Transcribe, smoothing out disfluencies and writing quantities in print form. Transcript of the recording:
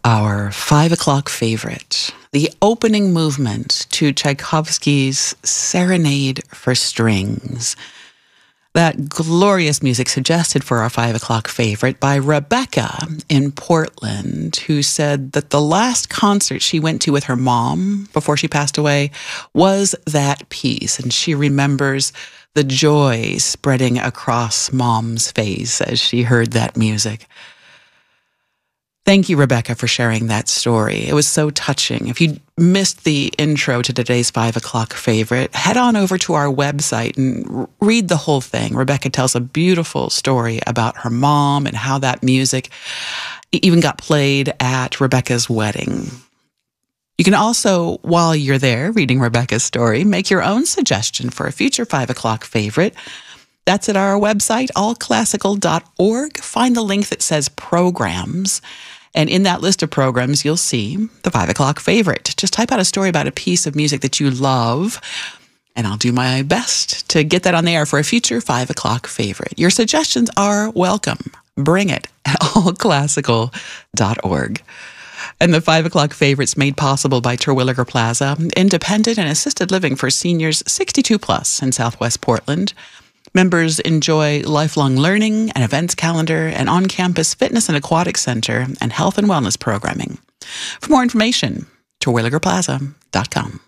Our 5 o'clock favorite, the opening movement to Tchaikovsky's Serenade for Strings. That glorious music suggested for our 5 o'clock favorite by Rebecca in Portland, who said that the last concert she went to with her mom before she passed away was that piece. And she remembers the joy spreading across mom's face as she heard that music. Thank you, Rebecca, for sharing that story. It was so touching. If you missed the intro to today's 5 o'clock favorite, head on over to our website and read the whole thing. Rebecca tells a beautiful story about her mom and how that music even got played at Rebecca's wedding. You can also, while you're there reading Rebecca's story, make your own suggestion for a future 5 o'clock favorite. That's at our website, allclassical.org. Find the link that says programs. And in that list of programs, you'll see the 5 o'clock favorite. Just type out a story about a piece of music that you love, and I'll do my best to get that on the air for a future 5 o'clock favorite. Your suggestions are welcome. Bring it at allclassical.org. And the 5 o'clock favorite's made possible by Terwilliger Plaza, independent and assisted living for seniors 62 plus in Southwest Portland. Members enjoy lifelong learning, an events calendar, an on-campus fitness and aquatic center, and health and wellness programming. For more information, terwilligerplaza.com.